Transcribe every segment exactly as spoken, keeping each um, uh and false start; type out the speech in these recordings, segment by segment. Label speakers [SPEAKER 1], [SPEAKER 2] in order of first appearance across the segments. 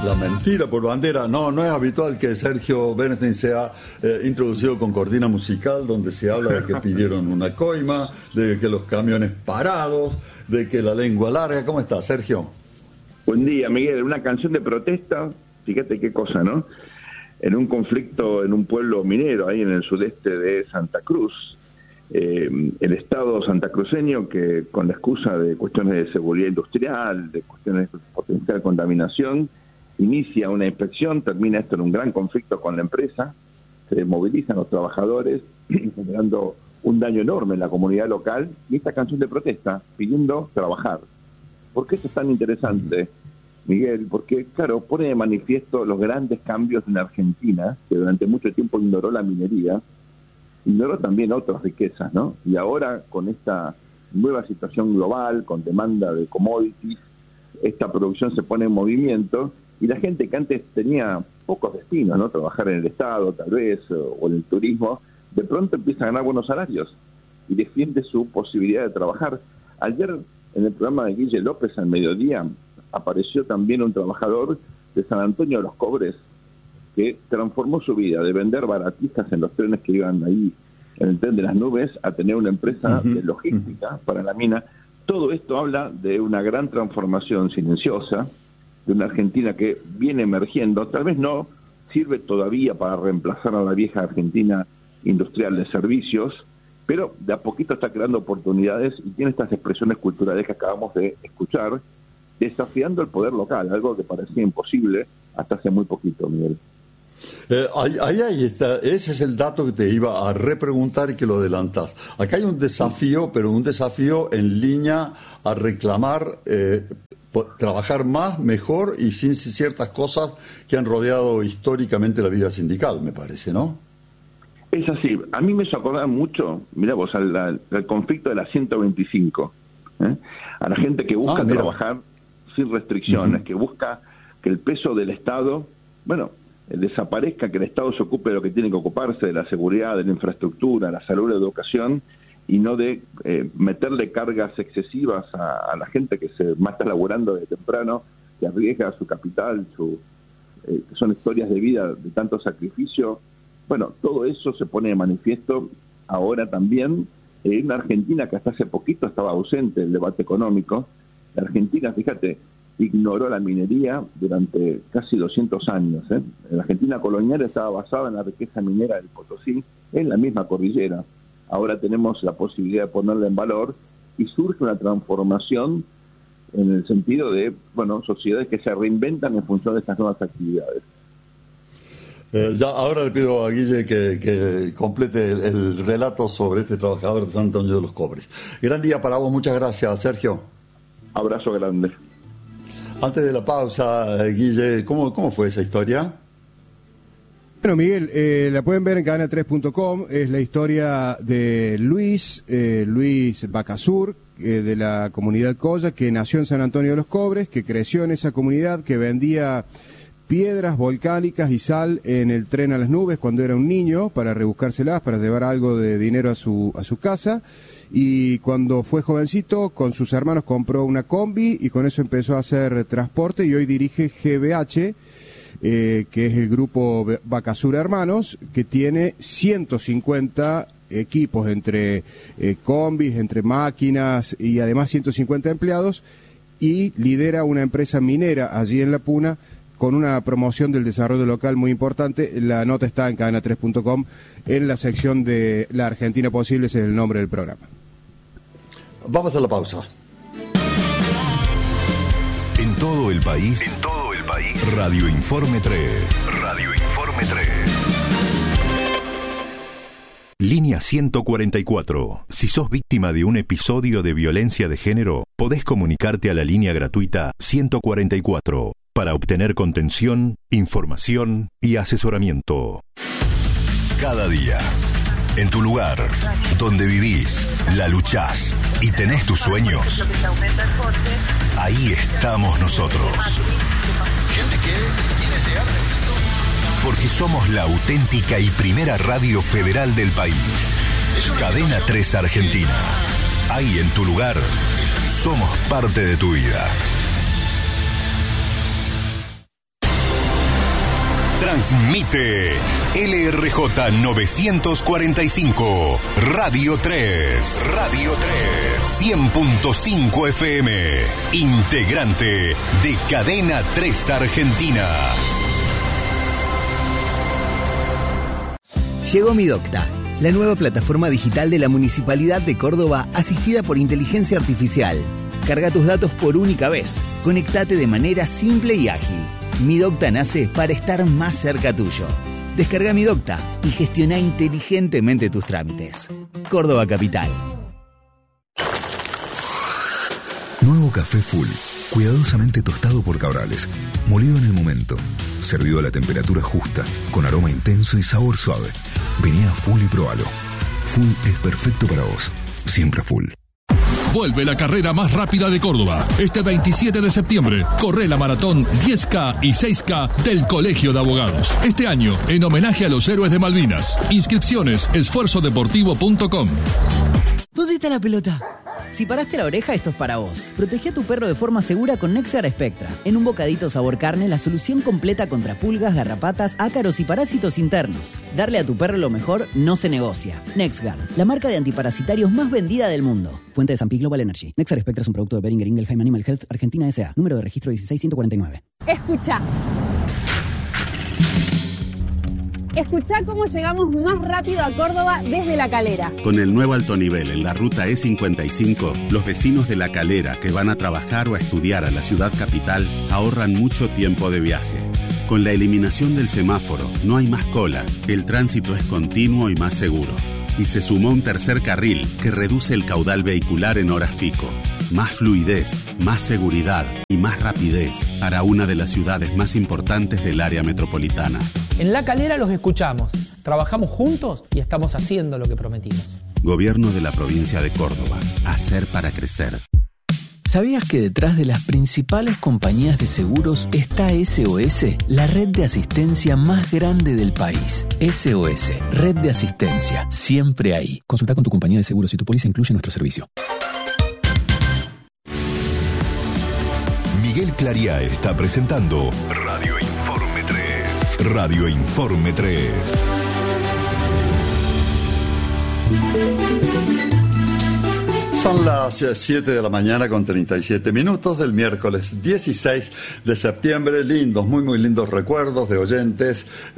[SPEAKER 1] La mentira por bandera. No, no es habitual que Sergio Bernstein sea eh, introducido con cortina musical donde se habla de que pidieron una coima, de que los camiones parados, de que la lengua larga. ¿Cómo está, Sergio?
[SPEAKER 2] Buen día, Miguel. Una canción de protesta, fíjate qué cosa, ¿no? En un conflicto en un pueblo minero, ahí en el sudeste de Santa Cruz, eh, el Estado santacruceño, que con la excusa de cuestiones de seguridad industrial, de cuestiones de potencial contaminación, inicia una inspección, termina esto en un gran conflicto con la empresa, se movilizan los trabajadores, generando un daño enorme en la comunidad local, y esta canción de protesta pidiendo trabajar. ¿Por qué esto es tan interesante, Miguel? Porque, claro, pone de manifiesto los grandes cambios en Argentina, que durante mucho tiempo ignoró la minería, ignoró también otras riquezas, ¿no? Y ahora, con esta nueva situación global, con demanda de commodities, esta producción se pone en movimiento, y la gente que antes tenía pocos destinos, ¿no? Trabajar en el Estado, tal vez, o, o en el turismo, de pronto empieza a ganar buenos salarios, y defiende su posibilidad de trabajar. Ayer, en el programa de Guille López, al mediodía, apareció también un trabajador de San Antonio de los Cobres, que transformó su vida de vender baratijas en los trenes que iban ahí en el tren de las nubes a tener una empresa uh-huh. de logística para la mina. Todo esto habla de una gran transformación silenciosa, de una Argentina que viene emergiendo, tal vez no sirve todavía para reemplazar a la vieja Argentina industrial de servicios, pero de a poquito está creando oportunidades y tiene estas expresiones culturales que acabamos de escuchar, desafiando el poder local, algo que parecía imposible hasta hace muy poquito, Miguel.
[SPEAKER 1] Eh, ahí, ahí, ahí está. Ese es el dato que te iba a repreguntar y que lo adelantas. Acá hay un desafío, pero un desafío en línea a reclamar eh, trabajar más, mejor y sin ciertas cosas que han rodeado históricamente la vida sindical, me parece, ¿no?
[SPEAKER 2] Es así. A mí me hizo acordar mucho, mirá vos, al, al, al conflicto de la ciento veinticinco, ¿eh? A la gente que busca ah, trabajar sin restricciones, uh-huh. que busca que el peso del Estado, bueno, desaparezca, que el Estado se ocupe de lo que tiene que ocuparse, de la seguridad, de la infraestructura, la salud, la educación, y no de eh, meterle cargas excesivas a, a la gente que se más está laburando de temprano, que arriesga su capital, su, eh, que son historias de vida de tanto sacrificio. Bueno, todo eso se pone de manifiesto ahora también en una Argentina que hasta hace poquito estaba ausente del debate económico. La Argentina, fíjate, ignoró la minería durante casi doscientos años. ¿eh? La Argentina colonial estaba basada en la riqueza minera del Potosí, en la misma cordillera. Ahora tenemos la posibilidad de ponerla en valor y surge una transformación en el sentido de, bueno, sociedades que se reinventan en función de estas nuevas actividades.
[SPEAKER 1] Eh, ya ahora le pido a Guille que, que complete el, el relato sobre este trabajador de San Antonio de los Cobres. Gran día para vos, muchas gracias, Sergio.
[SPEAKER 2] Abrazo grande.
[SPEAKER 1] Antes de la pausa, Guille, ¿cómo, cómo fue esa historia?
[SPEAKER 3] Bueno, Miguel, eh, la pueden ver en cadena tres punto com. Es la historia de Luis, eh, Luis Bacasur, eh, de la comunidad Colla, que nació en San Antonio de los Cobres, que creció en esa comunidad, que vendía piedras volcánicas y sal en el tren a las nubes cuando era un niño, para rebuscárselas, para llevar algo de dinero a su, a su casa. Y cuando fue jovencito, con sus hermanos compró una combi y con eso empezó a hacer transporte, y hoy dirige G B H, eh, que es el grupo Bacasur Hermanos, que tiene ciento cincuenta equipos entre eh, combis, entre máquinas y además ciento cincuenta empleados, y lidera una empresa minera allí en La Puna con una promoción del desarrollo local muy importante. La nota está en cadena tres punto com en la sección de La Argentina Posible, es el nombre del programa.
[SPEAKER 1] Vamos a la pausa.
[SPEAKER 4] En todo el país, en todo el país, Radio Informe tres. Radio Informe tres. Línea ciento cuarenta y cuatro. Si sos víctima de un episodio de violencia de género, podés comunicarte a la línea gratuita ciento cuarenta y cuatro para obtener contención, información y asesoramiento. Cada día, en tu lugar, donde vivís, la luchás y tenés tus sueños, ahí estamos nosotros. Porque somos la auténtica y primera radio federal del país. Cadena tres Argentina. Ahí en tu lugar, somos parte de tu vida. Transmite L R J novecientos cuarenta y cinco, Radio tres. Radio tres. cien punto cinco F M. Integrante de Cadena tres Argentina.
[SPEAKER 5] Llegó Mi Docta, la nueva plataforma digital de la Municipalidad de Córdoba, asistida por inteligencia artificial. Carga tus datos por única vez. Conectate de manera simple y ágil. Mi Docta nace para estar más cerca tuyo. Descarga Mi Docta y gestiona inteligentemente tus trámites. Córdoba Capital.
[SPEAKER 6] Nuevo café Full, cuidadosamente tostado por Cabrales, molido en el momento, servido a la temperatura justa, con aroma intenso y sabor suave. Vení a Full y probalo. Full es perfecto para vos, siempre Full.
[SPEAKER 7] Vuelve la carrera más rápida de Córdoba. Este veintisiete de septiembre, corre la maratón diez K y seis K del Colegio de Abogados. Este año, en homenaje a los héroes de Malvinas. Inscripciones, esfuerzo deportivo punto com.
[SPEAKER 8] ¿Dónde está la pelota? Si paraste la oreja, esto es para vos. Protege a tu perro de forma segura con Nexgar Spectra. En un bocadito sabor carne, la solución completa contra pulgas, garrapatas, ácaros y parásitos internos. Darle a tu perro lo mejor no se negocia. Nexgar, la marca de antiparasitarios más vendida del mundo. Fuente de San Pi Global Energy. Nexgar Spectra es un producto de Boehringer Ingelheim Animal Health Argentina S A. Número de registro dieciséis ciento cuarenta y nueve.
[SPEAKER 9] Escucha. Escuchá cómo llegamos más rápido a Córdoba desde La Calera.
[SPEAKER 10] Con el nuevo alto nivel en la ruta E cincuenta y cinco, los vecinos de La Calera que van a trabajar o a estudiar a la ciudad capital ahorran mucho tiempo de viaje. Con la eliminación del semáforo, no hay más colas, el tránsito es continuo y más seguro. Y se sumó un tercer carril que reduce el caudal vehicular en horas pico. Más fluidez, más seguridad y más rapidez para una de las ciudades más importantes del área metropolitana.
[SPEAKER 11] En La Calera los escuchamos, trabajamos juntos y estamos haciendo lo que prometimos.
[SPEAKER 10] Gobierno de la provincia de Córdoba. Hacer para crecer.
[SPEAKER 12] ¿Sabías que detrás de las principales compañías de seguros está S O S, la red de asistencia más grande del país? S O S, red de asistencia, siempre ahí. Consulta con tu compañía de seguros si tu póliza incluye nuestro servicio.
[SPEAKER 4] Miguel Clariá está presentando Radio Informe tres. Radio Informe tres.
[SPEAKER 1] Son las siete de la mañana con treinta y siete minutos del miércoles dieciséis de septiembre. Lindos, muy muy lindos recuerdos de oyentes eh,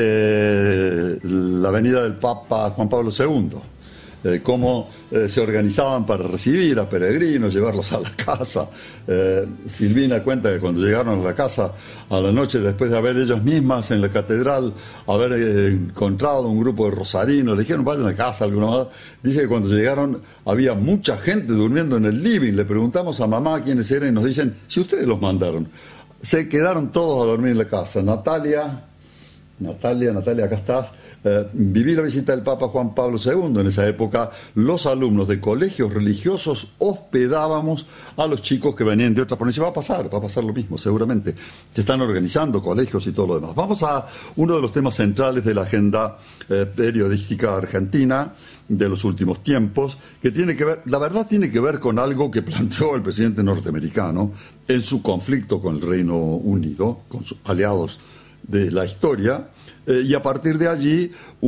[SPEAKER 1] de la Avenida del Papa Juan Pablo segundo. Eh, cómo eh, se organizaban para recibir a peregrinos, llevarlos a la casa. Eh, Silvina cuenta que cuando llegaron a la casa a la noche, después de haber ellos mismas en la catedral, haber eh, encontrado un grupo de rosarinos, le dijeron vayan a casa, alguna más. Dice que cuando llegaron había mucha gente durmiendo en el living. Le preguntamos a mamá quiénes eran y nos dicen, si ustedes los mandaron. Se quedaron todos a dormir en la casa. Natalia, Natalia, Natalia, acá estás. Eh, viví la visita del Papa Juan Pablo segundo. En esa época, los alumnos de colegios religiosos hospedábamos a los chicos que venían de otras provincias. Va a pasar, va a pasar lo mismo, seguramente. Se están organizando colegios y todo lo demás. Vamos a uno de los temas centrales de la agenda eh, periodística argentina de los últimos tiempos, que tiene que ver, la verdad tiene que ver con algo que planteó el presidente norteamericano en su conflicto con el Reino Unido, con sus aliados de la historia, eh, y a partir de allí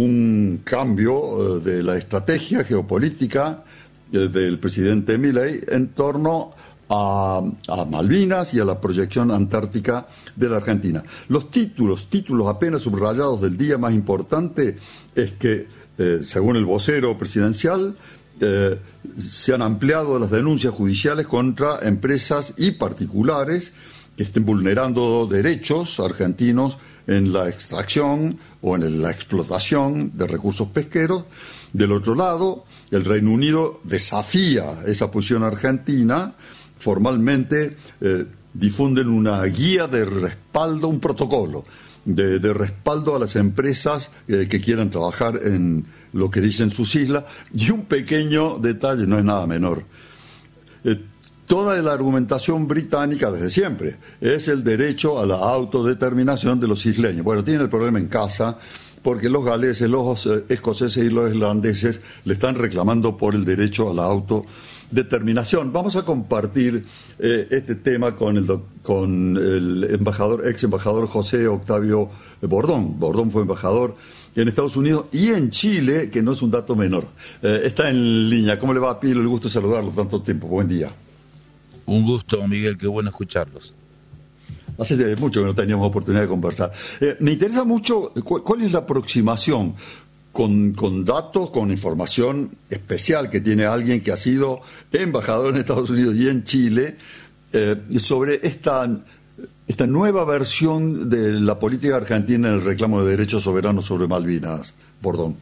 [SPEAKER 1] un cambio eh, de la estrategia geopolítica eh, del presidente Milei en torno a, a Malvinas y a la proyección antártica de la Argentina. Los títulos, títulos apenas subrayados del día más importante es que, eh, según el vocero presidencial, eh, se han ampliado las denuncias judiciales contra empresas y particulares que estén vulnerando derechos argentinos en la extracción o en la explotación de recursos pesqueros. Del otro lado, el Reino Unido desafía esa posición argentina. Formalmente eh, difunden una guía de respaldo, un protocolo de, de respaldo a las empresas eh, que quieran trabajar en lo que dicen sus islas. Y un pequeño detalle, no es nada menor. Eh, Toda la argumentación británica desde siempre es el derecho a la autodeterminación de los isleños. Bueno, tienen el problema en casa porque los galeses, los escoceses y los irlandeses le están reclamando por el derecho a la autodeterminación determinación. Vamos a compartir eh, este tema con el, con el embajador, ex embajador José Octavio Bordón. Bordón fue embajador en Estados Unidos y en Chile, que no es un dato menor. Eh, está en línea. ¿Cómo le va, Pilo? El gusto de saludarlo tanto tiempo. Buen día.
[SPEAKER 13] Un gusto, Miguel. Qué bueno escucharlos.
[SPEAKER 1] Hace mucho que no teníamos oportunidad de conversar. Eh, me interesa mucho cu- cuál es la aproximación con, con datos, con información especial que tiene alguien que ha sido embajador en Estados Unidos y en Chile eh, sobre esta, esta nueva versión de la política argentina en el reclamo de derechos soberanos sobre Malvinas. Bordón.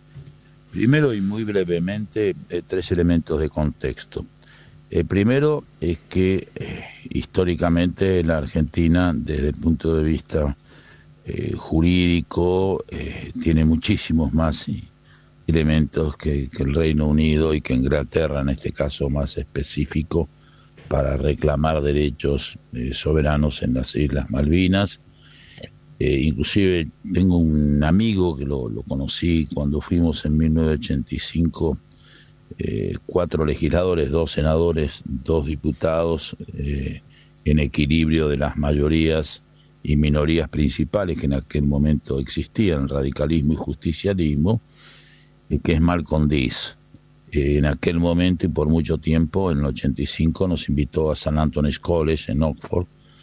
[SPEAKER 13] Primero y muy brevemente, eh, tres elementos de contexto. El primero es que eh, históricamente la Argentina, desde el punto de vista eh, jurídico, eh, tiene muchísimos más sí, elementos que, que el Reino Unido y que Inglaterra, en este caso más específico, para reclamar derechos eh, soberanos en las Islas Malvinas. Eh, inclusive tengo un amigo que lo, lo conocí cuando fuimos en mil novecientos ochenta y cinco. Eh, cuatro legisladores, dos senadores, dos diputados, eh, en equilibrio de las mayorías y minorías principales que en aquel momento existían, radicalismo y justicialismo, eh, que es Malcolm Deas. Eh, en aquel momento y por mucho tiempo, en el ochenta y cinco, nos invitó a San Anthony's College en Oxford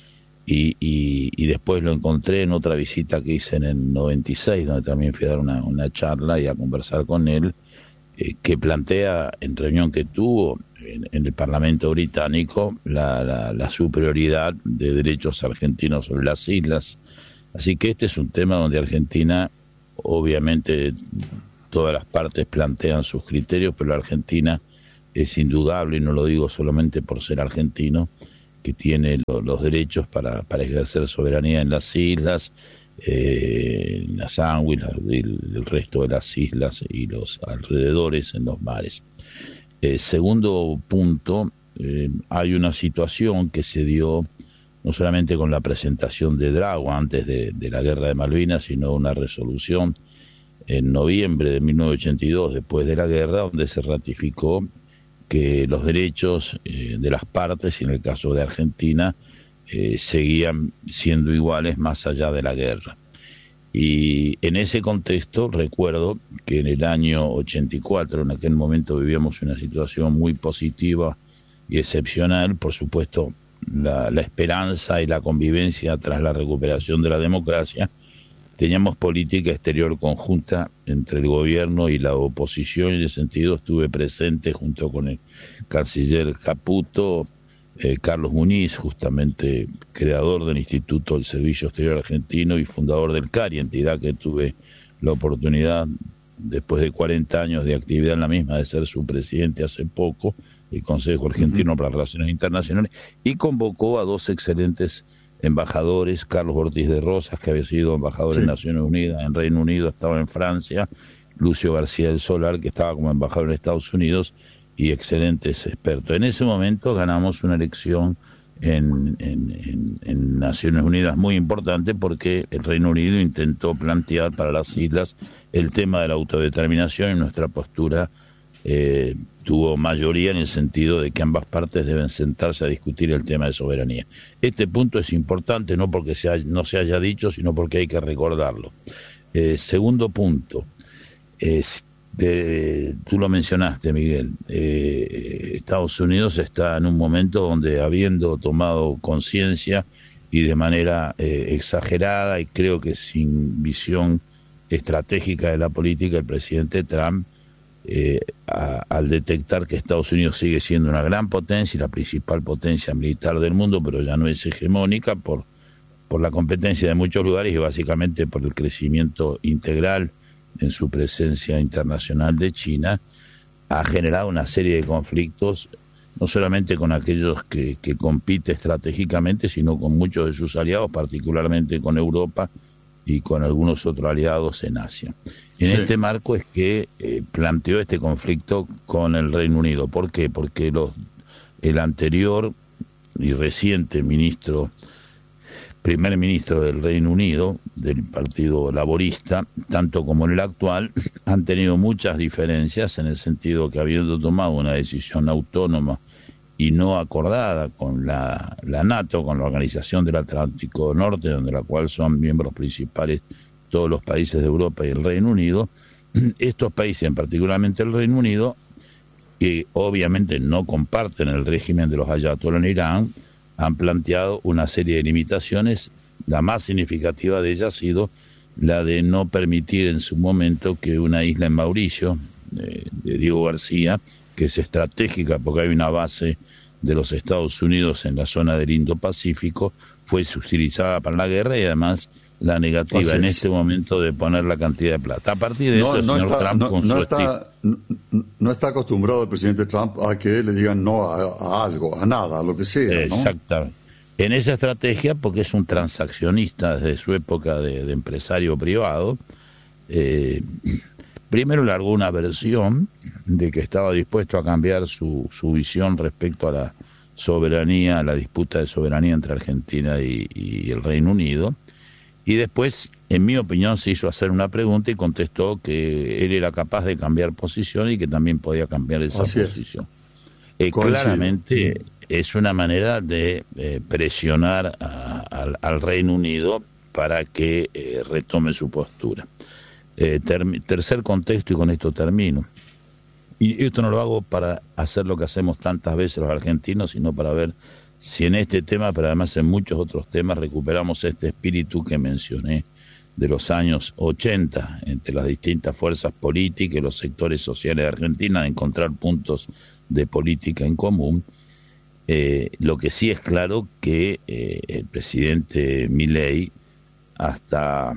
[SPEAKER 13] y, y, y después lo encontré en otra visita que hice en el noventa y seis, donde también fui a dar una, una charla y a conversar con él, Eh, que plantea en reunión que tuvo en, en el Parlamento británico la, la, la superioridad de derechos argentinos sobre las islas. Así que este es un tema donde Argentina, obviamente todas las partes plantean sus criterios, pero la Argentina es indudable, y no lo digo solamente por ser argentino, que tiene lo, los derechos para, para ejercer soberanía en las islas, Eh, en las Sandwich, el, el resto de las islas y los alrededores en los mares. Eh, segundo punto, eh, hay una situación que se dio no solamente con la presentación de Drago antes de, de la guerra de Malvinas, sino una resolución en noviembre de mil novecientos ochenta y dos, después de la guerra, donde se ratificó que los derechos eh, de las partes, y en el caso de Argentina, Eh, seguían siendo iguales más allá de la guerra. Y en ese contexto recuerdo que en el año ochenta y cuatro, en aquel momento vivíamos una situación muy positiva y excepcional, por supuesto la, la esperanza y la convivencia tras la recuperación de la democracia. Teníamos política exterior conjunta entre el gobierno y la oposición, y en ese sentido estuve presente junto con el canciller Caputo, Eh, Carlos Muniz, justamente creador del Instituto del Servicio Exterior Argentino y fundador del CARI, entidad que tuve la oportunidad, después de cuarenta años de actividad en la misma, de ser su presidente hace poco, el Consejo Argentino uh-huh. para las Relaciones Internacionales, y convocó a dos excelentes embajadores, Carlos Ortiz de Rosas, que había sido embajador sí. en Naciones Unidas, en Reino Unido, estaba en Francia, Lucio García del Solar, que estaba como embajador en Estados Unidos, y excelentes expertos. En ese momento ganamos una elección en, en, en, en Naciones Unidas muy importante, porque el Reino Unido intentó plantear para las islas el tema de la autodeterminación, y nuestra postura eh, tuvo mayoría en el sentido de que ambas partes deben sentarse a discutir el tema de soberanía. Este punto es importante, no porque se haya, no se haya dicho, sino porque hay que recordarlo. Eh, segundo punto, es De, tú lo mencionaste, Miguel, eh, Estados Unidos está en un momento donde, habiendo tomado conciencia y de manera eh, exagerada y creo que sin visión estratégica de la política, el presidente Trump, eh, a, al detectar que Estados Unidos sigue siendo una gran potencia y la principal potencia militar del mundo, pero ya no es hegemónica por, por la competencia de muchos lugares y básicamente por el crecimiento integral en su presencia internacional de China, ha generado una serie de conflictos, no solamente con aquellos que, que compite estratégicamente, sino con muchos de sus aliados, particularmente con Europa y con algunos otros aliados en Asia. En sí. este marco es que eh, planteó este conflicto con el Reino Unido. ¿Por qué? Porque los, el anterior y reciente ministro primer ministro del Reino Unido, del Partido Laborista, tanto como en el actual, han tenido muchas diferencias en el sentido que, habiendo tomado una decisión autónoma y no acordada con la, la NATO, con la Organización del Atlántico Norte, donde la cual son miembros principales todos los países de Europa y el Reino Unido, estos países, particularmente el Reino Unido, que obviamente no comparten el régimen de los ayatolás en Irán, han planteado una serie de limitaciones. La más significativa de ellas ha sido la de no permitir en su momento que una isla en Mauricio, de, de Diego García, que es estratégica porque hay una base de los Estados Unidos en la zona del Indo-Pacífico, fue utilizada para la guerra, y además la negativa en este momento de poner la cantidad de plata. A partir de
[SPEAKER 1] no,
[SPEAKER 13] esto, el
[SPEAKER 1] no
[SPEAKER 13] señor
[SPEAKER 1] está,
[SPEAKER 13] Trump
[SPEAKER 1] no,
[SPEAKER 13] con
[SPEAKER 1] no
[SPEAKER 13] su
[SPEAKER 1] está, no, no está acostumbrado el presidente Trump a que le digan no a, a algo, a nada, a lo que sea, ¿no?
[SPEAKER 13] Exactamente. En esa estrategia, porque es un transaccionista desde su época de, de empresario privado, eh, primero largó una versión de que estaba dispuesto a cambiar su, su visión respecto a la soberanía, a la disputa de soberanía entre Argentina y, y el Reino Unido, y después, en mi opinión, se hizo hacer una pregunta y contestó que él era capaz de cambiar posición y que también podía cambiar esa
[SPEAKER 1] Así
[SPEAKER 13] posición. Eh, claramente es una manera de eh, presionar a, a, al Reino Unido para que eh, retome su postura. Eh, ter, tercer contexto, y con esto termino. Y esto no lo hago para hacer lo que hacemos tantas veces los argentinos, sino para ver si en este tema, pero además en muchos otros temas, recuperamos este espíritu que mencioné de los años ochenta, entre las distintas fuerzas políticas y los sectores sociales de Argentina, de encontrar puntos de política en común. Eh, lo que sí es claro que eh, el presidente Milei, hasta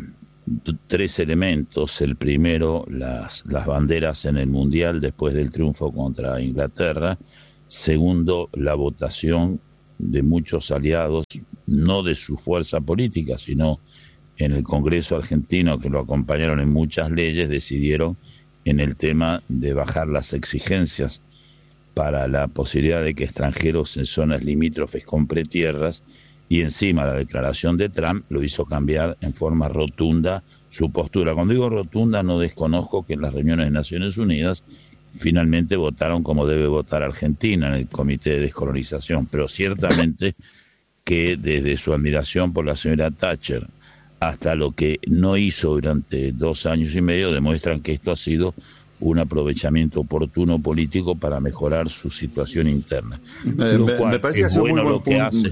[SPEAKER 13] tres elementos: el primero, las, las banderas en el Mundial después del triunfo contra Inglaterra; segundo, la votación de muchos aliados, no de su fuerza política, sino en el Congreso argentino, que lo acompañaron en muchas leyes, decidieron en el tema de bajar las exigencias para la posibilidad de que extranjeros en zonas limítrofes compren tierras, y encima la declaración de Trump lo hizo cambiar en forma rotunda su postura. Cuando digo rotunda, no desconozco que en las reuniones de Naciones Unidas finalmente votaron como debe votar Argentina en el Comité de Descolonización, pero ciertamente que desde su admiración por la señora Thatcher hasta lo que no hizo durante dos años y medio demuestran que esto ha sido un aprovechamiento oportuno político para mejorar su situación interna.
[SPEAKER 1] Me, me, me parece que es bueno muy,
[SPEAKER 13] lo que hace.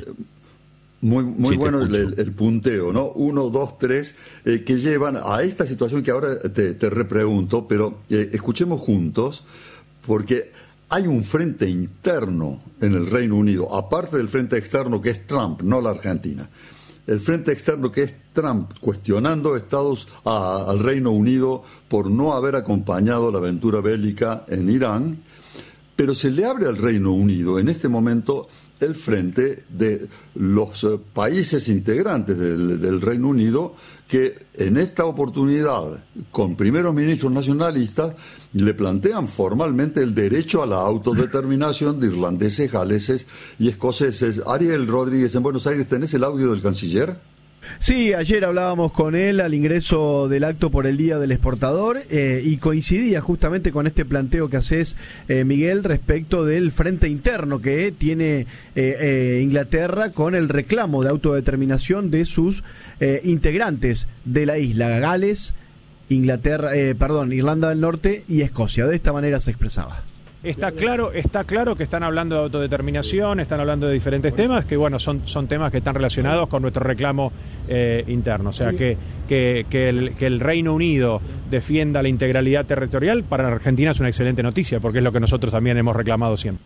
[SPEAKER 1] muy, muy
[SPEAKER 13] sí,
[SPEAKER 1] bueno el, el punteo, ¿no? Uno, dos, tres, eh, que llevan a esta situación que ahora te, te repregunto, pero eh, escuchemos juntos, porque hay un frente interno en el Reino Unido, aparte del frente externo que es Trump, no la Argentina. El frente externo que es Trump cuestionando Estados a, al Reino Unido por no haber acompañado la aventura bélica en Irán, pero se le abre al Reino Unido en este momento el frente de los eh, países integrantes del, del Reino Unido, que en esta oportunidad, con primeros ministros nacionalistas, le plantean formalmente el derecho a la autodeterminación de irlandeses, galeses y escoceses. Ariel Rodríguez, en Buenos Aires, ¿tenés el audio del canciller?
[SPEAKER 14] Sí, ayer hablábamos con él al ingreso del acto por el Día del Exportador eh, y coincidía justamente con este planteo que haces, eh, Miguel, respecto del frente interno que tiene eh, eh, Inglaterra con el reclamo de autodeterminación de sus eh, integrantes de la isla, Gales, Inglaterra, eh, perdón, Irlanda del Norte y Escocia. De esta manera se expresaba.
[SPEAKER 15] Está claro, está claro que están hablando de autodeterminación, están hablando de diferentes temas, que bueno, son, son temas que están relacionados con nuestro reclamo eh, interno. O sea, que, que, que, el, que el Reino Unido defienda la integralidad territorial, para Argentina es una excelente noticia, porque es lo que nosotros también hemos reclamado siempre.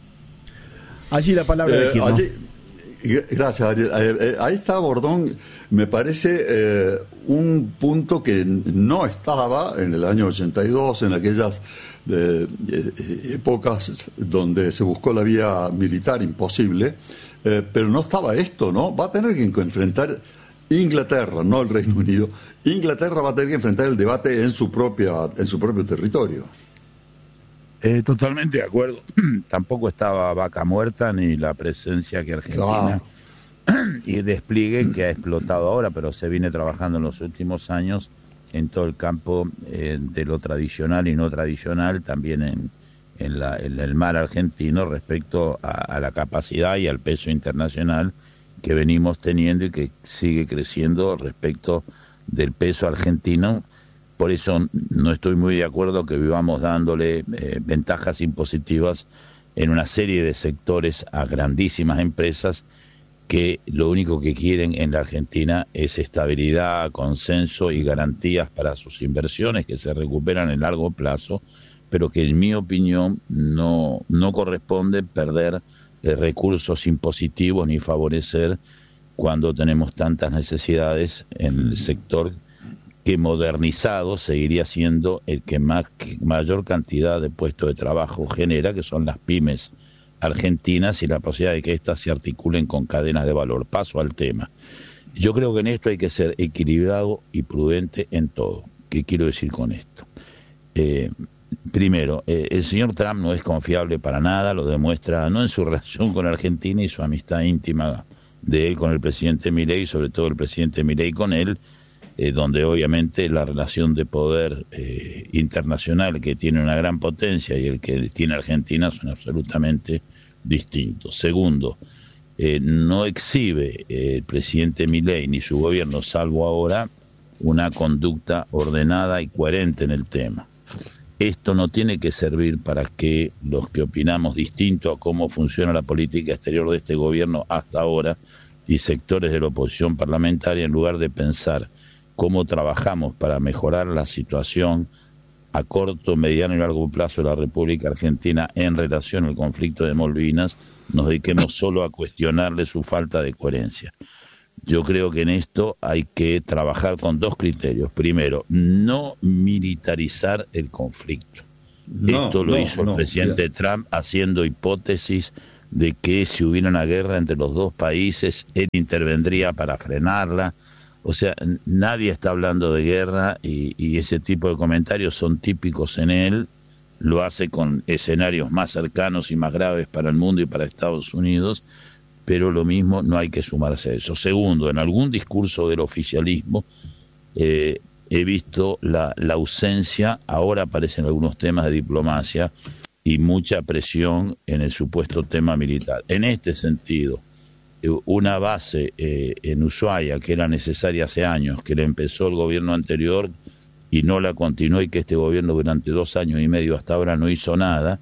[SPEAKER 14] Allí la palabra
[SPEAKER 1] eh,
[SPEAKER 14] de quién, ¿no?
[SPEAKER 1] allí, Gracias, Ariel. Eh, eh, ahí está, Bordón, me parece eh, un punto que no estaba en el año ochenta y dos, en aquellas de, de, épocas donde se buscó la vía militar imposible, eh, pero no estaba esto, ¿no? Va a tener que enfrentar Inglaterra, no el Reino Unido. Inglaterra va a tener que enfrentar el debate en su propia, en su propio territorio.
[SPEAKER 13] Eh, totalmente de acuerdo. Tampoco estaba Vaca Muerta ni la presencia que Argentina
[SPEAKER 1] claro.
[SPEAKER 13] y despliegue que ha explotado ahora, pero se viene trabajando en los últimos años en todo el campo eh, de lo tradicional y no tradicional, también en, en, la, en el mar argentino respecto a, a la capacidad y al peso internacional que venimos teniendo y que sigue creciendo respecto del peso argentino. Por eso no estoy muy de acuerdo que vivamos dándole eh, ventajas impositivas en una serie de sectores a grandísimas empresas que lo único que quieren en la Argentina es estabilidad, consenso y garantías para sus inversiones que se recuperan en largo plazo, pero que en mi opinión no, no corresponde perder eh, recursos impositivos ni favorecer cuando tenemos tantas necesidades en el sector que modernizado seguiría siendo el que más que mayor cantidad de puestos de trabajo genera, que son las pymes argentinas y la posibilidad de que éstas se articulen con cadenas de valor. Paso al tema. Yo creo que en esto hay que ser equilibrado y prudente en todo. ¿Qué quiero decir con esto? Eh, primero, eh, el señor Trump no es confiable para nada, lo demuestra no en su relación con Argentina y su amistad íntima de él con el presidente Milei, sobre todo el presidente Milei con él, Eh, donde obviamente la relación de poder eh, internacional que tiene una gran potencia y el que tiene Argentina son absolutamente distintos. Segundo, eh, no exhibe eh, el presidente Milei ni su gobierno, salvo ahora, una conducta ordenada y coherente en el tema. Esto no tiene que servir para que los que opinamos distinto a cómo funciona la política exterior de este gobierno hasta ahora y sectores de la oposición parlamentaria, en lugar de pensar cómo trabajamos para mejorar la situación a corto, mediano y largo plazo de la República Argentina en relación al conflicto de Malvinas, nos dediquemos solo a cuestionarle su falta de coherencia. Yo creo que en esto hay que trabajar con dos criterios. Primero, no militarizar el conflicto. No, esto lo no, hizo no, el presidente no. Trump haciendo hipótesis de que si hubiera una guerra entre los dos países, él intervendría para frenarla. O sea, nadie está hablando de guerra y, y ese tipo de comentarios son típicos en él. Lo hace con escenarios más cercanos y más graves para el mundo y para Estados Unidos, pero lo mismo no hay que sumarse a eso. Segundo, en algún discurso del oficialismo eh, he visto la, la ausencia, ahora aparecen algunos temas de diplomacia y mucha presión en el supuesto tema militar. En este sentido, una base eh, en Ushuaia que era necesaria hace años, que la empezó el gobierno anterior y no la continuó y que este gobierno durante dos años y medio hasta ahora no hizo nada,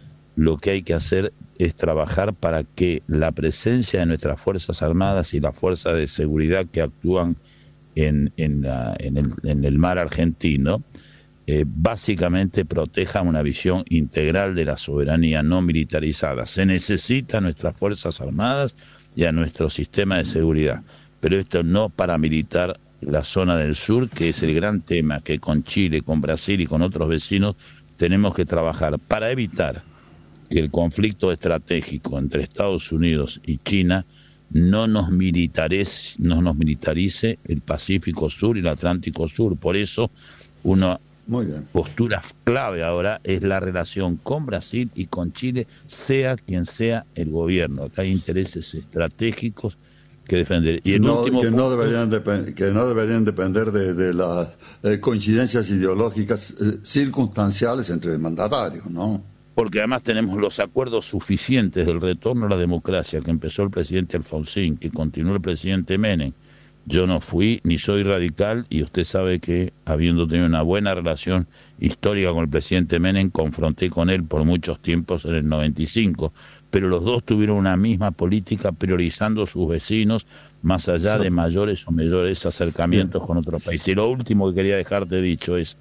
[SPEAKER 13] lo que hay que hacer es trabajar para que la presencia de nuestras Fuerzas Armadas y las fuerzas de seguridad que actúan en, en, la, en, el, en el mar argentino eh, básicamente protejan una visión integral de la soberanía no militarizada. Se necesita a nuestras Fuerzas Armadas y a nuestro sistema de seguridad, pero esto no paramilitar la zona del sur, que es el gran tema que con Chile, con Brasil y con otros vecinos tenemos que trabajar para evitar que el conflicto estratégico entre Estados Unidos y China no nos militarice, no nos militarice el Pacífico Sur y el Atlántico Sur. Por eso una postura clave ahora es la relación con Brasil y con Chile, sea quien sea el gobierno. Acá hay intereses estratégicos que defender. Y el
[SPEAKER 1] no,
[SPEAKER 13] último
[SPEAKER 1] que,
[SPEAKER 13] punto,
[SPEAKER 1] no deberían dep- que no deberían depender de, de las eh, coincidencias ideológicas eh, circunstanciales entre mandatarios, ¿no?
[SPEAKER 13] Porque además tenemos los acuerdos suficientes del retorno a la democracia que empezó el presidente Alfonsín, que continuó el presidente Menem. Yo no fui ni soy radical y usted sabe que, habiendo tenido una buena relación histórica con el presidente Menem, confronté con él por muchos tiempos en el noventa y cinco, pero los dos tuvieron una misma política priorizando sus vecinos más allá de mayores o menores acercamientos con otros países. Y lo último que quería dejarte dicho es,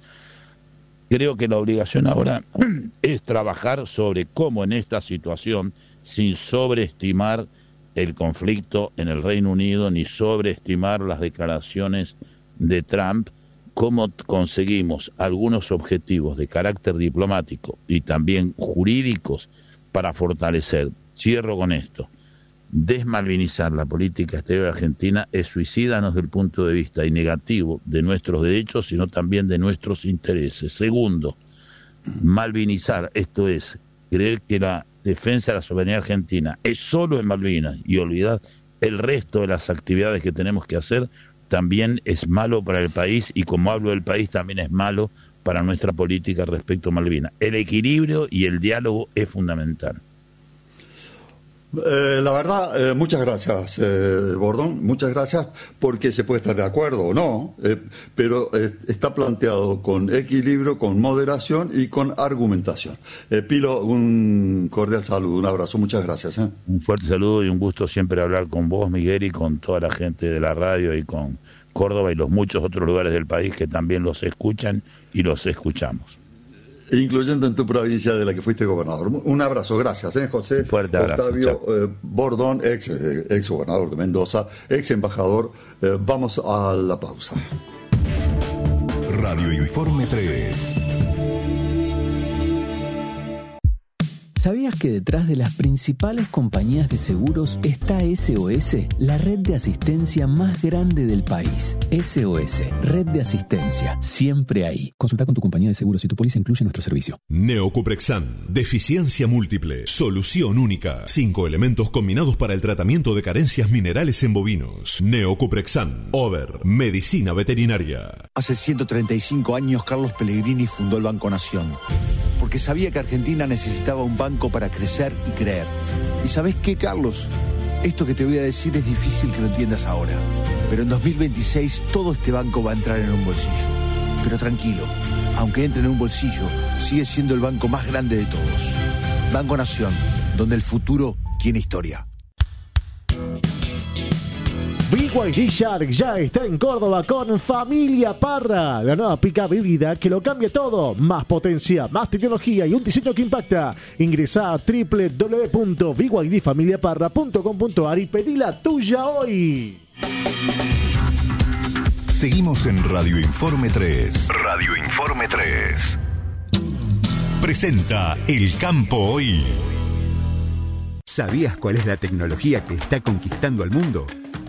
[SPEAKER 13] creo que la obligación ahora es trabajar sobre cómo en esta situación, sin sobreestimar el conflicto en el Reino Unido ni sobreestimar las declaraciones de Trump, cómo conseguimos algunos objetivos de carácter diplomático y también jurídicos para fortalecer, cierro con esto, desmalvinizar la política exterior argentina es suicida no desde el punto de vista y negativo de nuestros derechos, sino también de nuestros intereses. Segundo, malvinizar, esto es, creer que la defensa de la soberanía argentina es solo en Malvinas y olvidar el resto de las actividades que tenemos que hacer también es malo para el país, y como hablo del país también es malo para nuestra política respecto a Malvinas. El equilibrio y el diálogo es fundamental.
[SPEAKER 1] Eh, la verdad, eh, muchas gracias, eh, Bordón, muchas gracias, porque se puede estar de acuerdo o no, eh, pero eh, está planteado con equilibrio, con moderación y con argumentación. Eh, Pilo, un cordial saludo, un abrazo, muchas gracias. ¿eh?
[SPEAKER 13] Un fuerte saludo y un gusto siempre hablar con vos, Miguel, y con toda la gente de la radio y con Córdoba y los muchos otros lugares del país que también los escuchan y los escuchamos.
[SPEAKER 1] Incluyendo en tu provincia de la que fuiste gobernador. Un abrazo, gracias, ¿eh, José?
[SPEAKER 13] Fuerte abrazo.
[SPEAKER 1] Octavio eh, Bordón, ex, eh, ex gobernador de Mendoza, ex embajador. Eh, vamos a la pausa.
[SPEAKER 4] Radio Informe tres.
[SPEAKER 12] ¿Sabías que detrás de las principales compañías de seguros está S O S, la red de asistencia más grande del país? S O S, red de asistencia, siempre ahí. Consulta con tu compañía de seguros si tu póliza incluye nuestro servicio.
[SPEAKER 16] Neocuprexan, deficiencia múltiple, solución única. Cinco elementos combinados para el tratamiento de carencias minerales en bovinos. Neocuprexan, Over, medicina veterinaria.
[SPEAKER 17] Hace ciento treinta y cinco años Carlos Pellegrini fundó el Banco Nación, porque sabía que Argentina necesitaba un banco para crecer y creer. ¿Y sabés qué, Carlos? Esto que te voy a decir es difícil que lo entiendas ahora, pero en dos mil veintiséis todo este banco va a entrar en un bolsillo. Pero tranquilo, aunque entre en un bolsillo, sigue siendo el banco más grande de todos. Banco Nación, donde el futuro tiene historia.
[SPEAKER 18] B Y D Shark ya está en Córdoba con Familia Parra, la nueva pick-up híbrida que lo cambia todo. Más potencia, más tecnología y un diseño que impacta. Ingresá a doble u doble u doble u punto b y d familia parra punto com punto a r y pedí la tuya hoy.
[SPEAKER 4] Seguimos en Radio Informe tres. Radio Informe tres. Presenta El Campo Hoy.
[SPEAKER 19] ¿Sabías cuál es la tecnología que está conquistando al mundo?